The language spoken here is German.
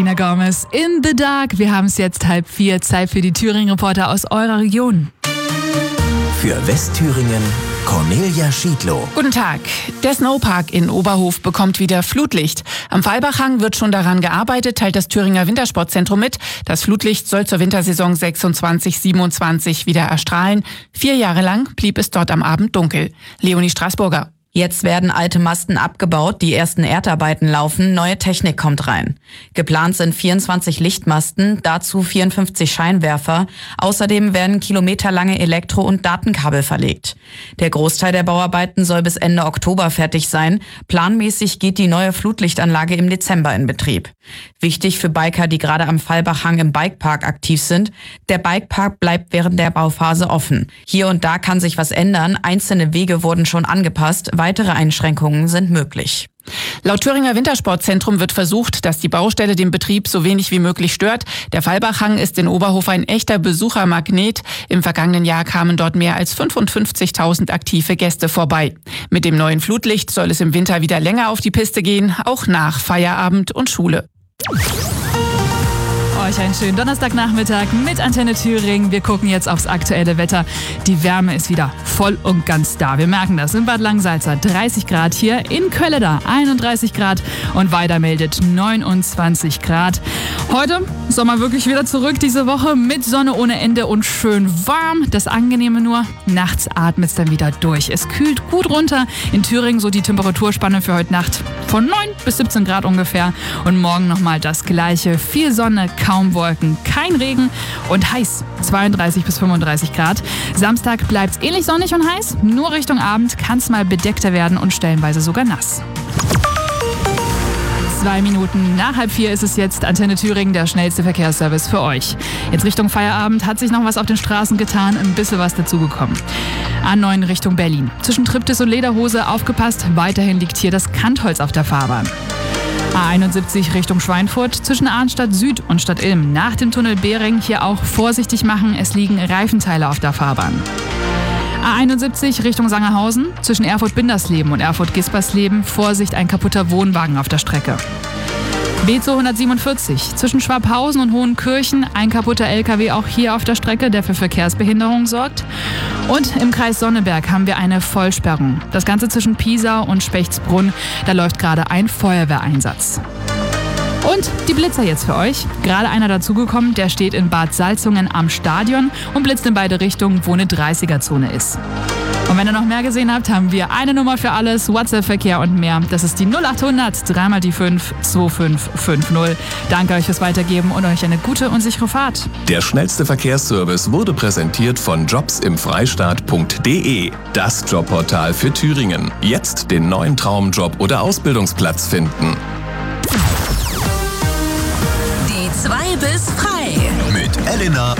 Selena Gomez in the Dark. Wir haben es jetzt 3:30, Zeit für die Thüringen-Reporter aus eurer Region. Für Westthüringen Cornelia Schiedlow. Guten Tag. Der Snowpark in Oberhof bekommt wieder Flutlicht. Am Fallbachhang wird schon daran gearbeitet, teilt das Thüringer Wintersportzentrum mit. Das Flutlicht soll zur Wintersaison 26/27 wieder erstrahlen. 4 Jahre lang blieb es dort am Abend dunkel. Leonie Straßburger. Jetzt werden alte Masten abgebaut, die ersten Erdarbeiten laufen, neue Technik kommt rein. Geplant sind 24 Lichtmasten, dazu 54 Scheinwerfer. Außerdem werden kilometerlange Elektro- und Datenkabel verlegt. Der Großteil der Bauarbeiten soll bis Ende Oktober fertig sein. Planmäßig geht die neue Flutlichtanlage im Dezember in Betrieb. Wichtig für Biker, die gerade am Fallbachhang im Bikepark aktiv sind: der Bikepark bleibt während der Bauphase offen. Hier und da kann sich was ändern, einzelne Wege wurden schon angepasst. Weitere Einschränkungen sind möglich. Laut Thüringer Wintersportzentrum wird versucht, dass die Baustelle den Betrieb so wenig wie möglich stört. Der Fallbachhang ist in Oberhof ein echter Besuchermagnet. Im vergangenen Jahr kamen dort mehr als 55.000 aktive Gäste vorbei. Mit dem neuen Flutlicht soll es im Winter wieder länger auf die Piste gehen, auch nach Feierabend und Schule. Euch einen schönen Donnerstagnachmittag mit Antenne Thüringen. Wir gucken jetzt aufs aktuelle Wetter. Die Wärme ist wieder voll und ganz da. Wir merken das in Bad Langsalza 30 Grad, hier in Kölleda 31 Grad und Weida meldet 29 Grad. Heute Sommer wirklich wieder zurück diese Woche mit Sonne ohne Ende und schön warm. Das Angenehme nur, nachts atmet es dann wieder durch. Es kühlt gut runter. In Thüringen so die Temperaturspanne für heute Nacht von 9 bis 17 Grad ungefähr. Und morgen nochmal das Gleiche. Viel Sonne, kaum Wolken, kein Regen und heiß, 32 bis 35 Grad. Samstag bleibt es ähnlich sonnig und heiß, nur Richtung Abend kann es mal bedeckter werden und stellenweise sogar nass. 2 Minuten nach 3:30 ist es jetzt. Antenne Thüringen, der schnellste Verkehrsservice für euch. Jetzt Richtung Feierabend hat sich noch was auf den Straßen getan, ein bisschen was dazugekommen. A9 Richtung Berlin. Zwischen Triptis und Lederhose aufgepasst, weiterhin liegt hier das Kantholz auf der Fahrbahn. A71 Richtung Schweinfurt, zwischen Arnstadt Süd und Stadt Ilm. Nach dem Tunnel Behring hier auch vorsichtig machen, es liegen Reifenteile auf der Fahrbahn. A71 Richtung Sangerhausen, zwischen Erfurt-Bindersleben und Erfurt-Gispersleben, Vorsicht, ein kaputter Wohnwagen auf der Strecke. B247 zwischen Schwabhausen und Hohenkirchen, ein kaputter LKW auch hier auf der Strecke, der für Verkehrsbehinderung sorgt. Und im Kreis Sonneberg haben wir eine Vollsperrung. Das Ganze zwischen Piesau und Spechtsbrunn, da läuft gerade ein Feuerwehreinsatz. Und die Blitzer jetzt für euch. Gerade einer dazugekommen, der steht in Bad Salzungen am Stadion und blitzt in beide Richtungen, wo eine 30er-Zone ist. Und wenn ihr noch mehr gesehen habt, haben wir eine Nummer für alles, WhatsApp-Verkehr und mehr. Das ist die 0800 3 die 5 2550. Danke euch fürs Weitergeben und euch eine gute und sichere Fahrt. Der schnellste Verkehrsservice wurde präsentiert von jobsimfreistaat.de. Das Jobportal für Thüringen. Jetzt den neuen Traumjob oder Ausbildungsplatz finden. Die 2 bis frei. Mit Elena